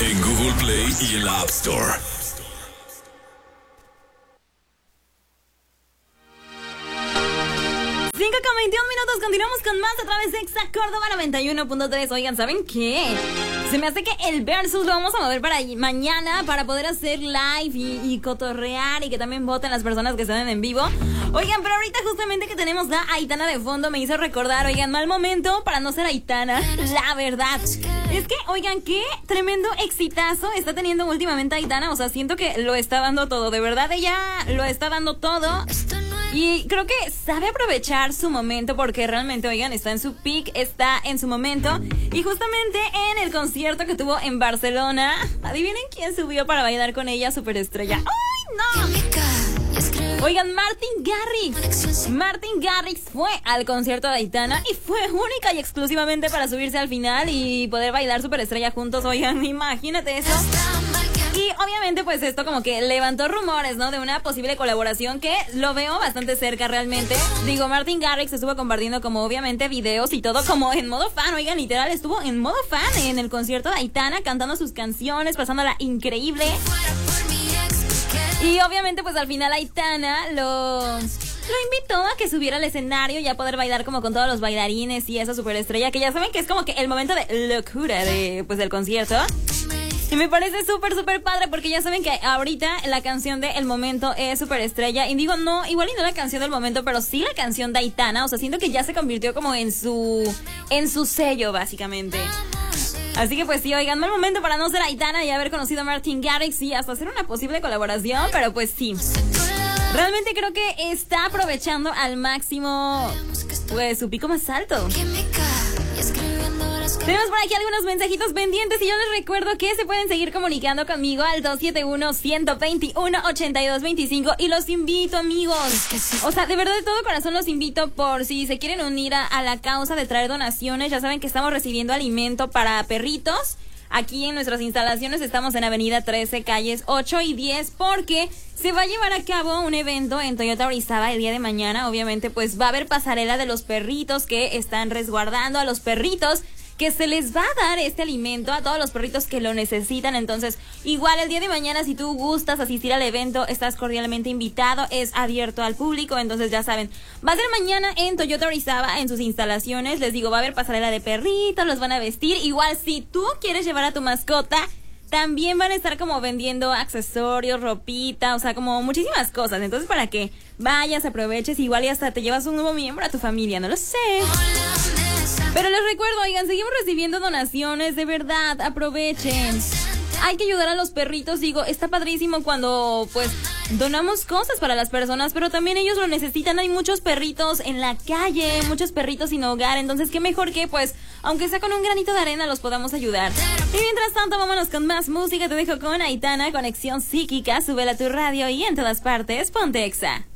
en Google Play y en la App Store. Con 21 minutos continuamos con más a través de Exa Córdoba 91.3. Oigan, ¿saben qué? Se me hace que el versus lo vamos a mover para mañana para poder hacer live y cotorrear y que también voten las personas que están en vivo. Oigan, pero ahorita justamente que tenemos la Aitana de fondo me hizo recordar, oigan, mal momento para no ser Aitana, la verdad. Es que, oigan, qué tremendo exitazo está teniendo últimamente Aitana. O sea, siento que lo está dando todo, de verdad ella lo está dando todo. Y creo que sabe aprovechar su momento porque realmente, oigan, está en su peak, está en su momento. Y justamente en el concierto que tuvo en Barcelona, adivinen quién subió para bailar con ella, superestrella. ¡Ay, no! Oigan, Martin Garrix fue al concierto de Aitana y fue única y exclusivamente para subirse al final y poder bailar superestrella juntos. Oigan, imagínate eso. Y obviamente pues esto como que levantó rumores, ¿no? De una posible colaboración que lo veo bastante cerca realmente. Digo, Martin Garrix estuvo compartiendo como obviamente videos y todo como en modo fan. Oigan, literal estuvo en modo fan en el concierto de Aitana, cantando sus canciones, pasándola increíble. Y obviamente pues al final Aitana lo invitó a que subiera al escenario y a poder bailar como con todos los bailarines y esa superestrella que ya saben que es como que el momento de locura de pues del concierto. Y me parece súper, súper padre porque ya saben que ahorita la canción de El Momento es superestrella. Y digo, no, igual y no la canción del momento, pero sí la canción de Aitana. O sea, siento que ya se convirtió como en su sello, básicamente. Así que pues sí, oigan, mal momento para no ser Aitana y haber conocido a Martin Garrix y hasta hacer una posible colaboración, pero pues sí. Realmente creo que está aprovechando al máximo pues su pico más alto. Tenemos por aquí algunos mensajitos pendientes y yo les recuerdo que se pueden seguir comunicando conmigo al 271-121-8225 y los invito, amigos. O sea, de verdad de todo corazón los invito por si se quieren unir a la causa de traer donaciones. Ya saben que estamos recibiendo alimento para perritos. Aquí en nuestras instalaciones estamos en Avenida 13, calles 8 y 10 porque se va a llevar a cabo un evento en Toyota Orizaba el día de mañana. Obviamente pues va a haber pasarela de los perritos que están resguardando a los perritos, que se les va a dar este alimento a todos los perritos que lo necesitan. Entonces, igual el día de mañana, si tú gustas asistir al evento, estás cordialmente invitado, es abierto al público. Entonces, ya saben, va a ser mañana en Toyota Orizaba, en sus instalaciones. Les digo, va a haber pasarela de perritos, los van a vestir. Igual, si tú quieres llevar a tu mascota, también van a estar como vendiendo accesorios, ropita, o sea, como muchísimas cosas. Entonces, para que vayas, aproveches, igual y hasta te llevas un nuevo miembro a tu familia, no lo sé. Pero les recuerdo, oigan, seguimos recibiendo donaciones, de verdad, aprovechen. Hay que ayudar a los perritos, digo, está padrísimo cuando, pues, donamos cosas para las personas, pero también ellos lo necesitan. Hay muchos perritos en la calle, muchos perritos sin hogar, entonces qué mejor que, pues, aunque sea con un granito de arena, los podamos ayudar. Y mientras tanto, vámonos con más música. Te dejo con Aitana, Conexión Psíquica, súbela a tu radio y en todas partes, ponte Exa.